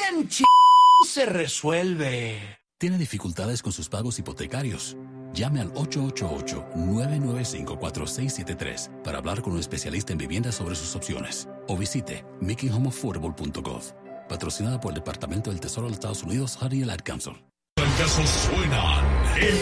se resuelve. ¿Tiene dificultades con sus pagos hipotecarios? Llame al 888-995-4673 para hablar con un especialista en vivienda sobre sus opciones. O visite makinghomeaffordable.gov. Patrocinada por el Departamento del Tesoro de los Estados Unidos, Harry Ad Council. Casos suenan.